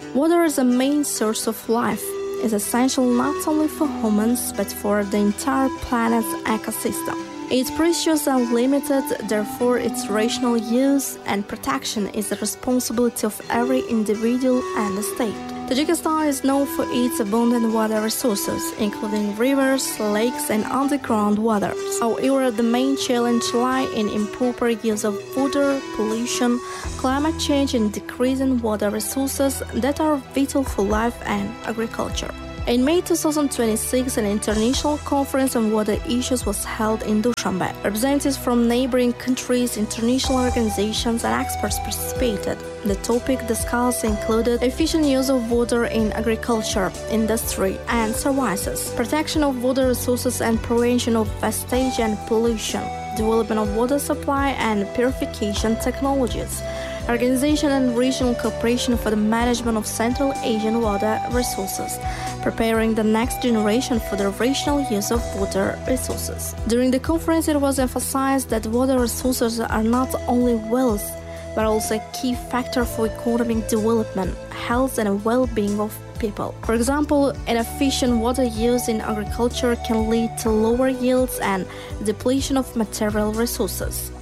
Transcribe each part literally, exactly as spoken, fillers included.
Water is a main source of life. It's essential not only for humans but for the entire planet's ecosystem. It's precious and limited, therefore its rational use and protection is the responsibility of every individual and the state. Tajikistan is known for its abundant water resources, including rivers, lakes, and underground waters. However, the main challenge lies in improper use of water, pollution, climate change, and decreasing water resources that are vital for life and agriculture. In May twenty twenty-six, an international conference on water issues was held in Dushanbe. Representatives from neighboring countries, international organizations, and experts participated. The topic discussed included efficient use of water in agriculture, industry, and services, protection of water resources and prevention of wastage and pollution, development of water supply and purification technologies, organization and regional cooperation for the management of Central Asian water resources, preparing the next generation for the rational use of water resources. During the conference, it was emphasized that water resources are not only wealth, but also a key factor for economic development, health, and well-being of people. For example, inefficient water use in agriculture can lead to lower yields and depletion of material resources.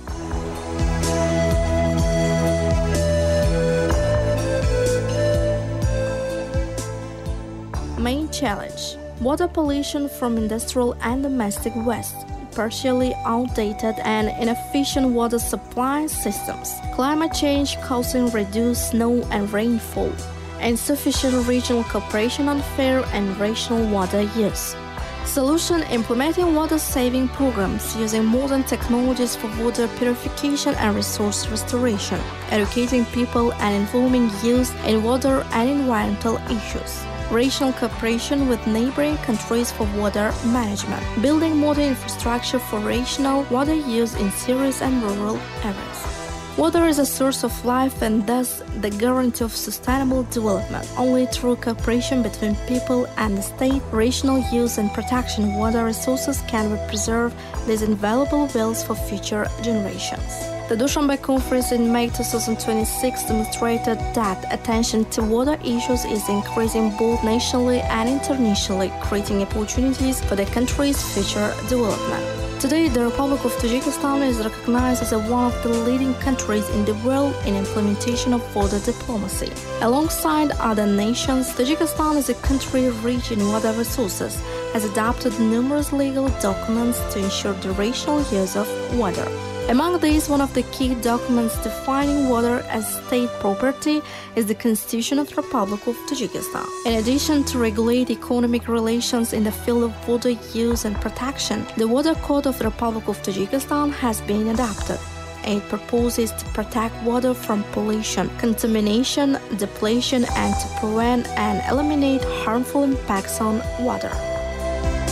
Main challenge: water pollution from industrial and domestic waste, partially outdated and inefficient water supply systems, climate change causing reduced snow and rainfall, insufficient regional cooperation on fair and rational water use. Solution: implementing water-saving programs using modern technologies for water purification and resource restoration, educating people and informing youth in water and environmental issues. Regional cooperation with neighboring countries for water management, building modern infrastructure for rational water use in cities and rural areas. Water is a source of life and thus the guarantee of sustainable development. Only through cooperation between people and the state, rational use and protection of water resources can we preserve these invaluable wealth for future generations. The Dushanbe conference in May twenty twenty-six demonstrated that attention to water issues is increasing both nationally and internationally, creating opportunities for the country's future development. Today, the Republic of Tajikistan is recognized as one of the leading countries in the world in implementation of water diplomacy. Alongside other nations, Tajikistan is a country rich in water resources, has adopted numerous legal documents to ensure the rational use of water. Among these, one of the key documents defining water as state property is the Constitution of the Republic of Tajikistan. In addition to regulate economic relations in the field of water use and protection, the Water Code of the Republic of Tajikistan has been adopted. It proposes to protect water from pollution, contamination, depletion, and to prevent and eliminate harmful impacts on water.